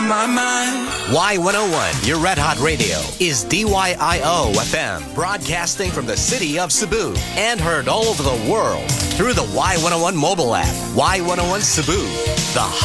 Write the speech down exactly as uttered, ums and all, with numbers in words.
my mind. Y one oh one, your Red Hot Radio, is D Y I O F M, broadcasting from the city of Cebu and heard all over the world through the Y one oh one mobile app. Y one oh one Cebu, the